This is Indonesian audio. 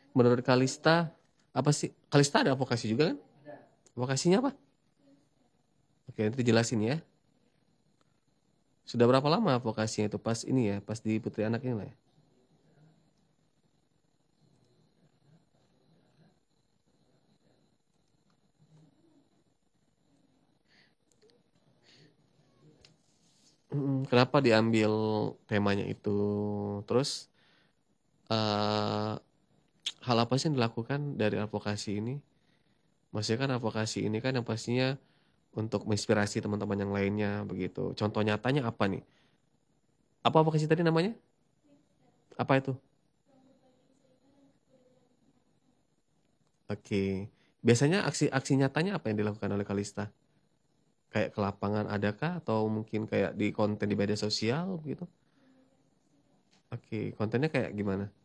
Menurut Kalista, apa sih? Kalista ada advokasi juga kan? Advokasinya apa? Oke, nanti jelasin ya. Sudah berapa lama advokasinya itu? Pas ini ya, pas di Putri Anak ini lah ya. Kenapa diambil temanya itu? Terus eh hal apa sih yang dilakukan dari advokasi ini? Maksudnya kan advokasi ini kan yang pastinya untuk menginspirasi teman-teman yang lainnya begitu. Contoh nyatanya apa nih? Apa advokasi tadi namanya? Apa itu? Oke. Biasanya aksi-aksi nyatanya apa yang dilakukan oleh Kalista? Kayak ke lapangan adakah atau mungkin kayak di konten di media sosial gitu? Oke, kontennya kayak gimana?